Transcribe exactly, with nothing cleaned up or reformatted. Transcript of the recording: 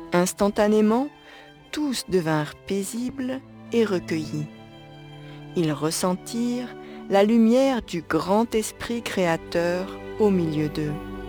Instantanément, tous devinrent paisibles et recueillis. Ils ressentirent la lumière du grand esprit créateur au milieu d'eux.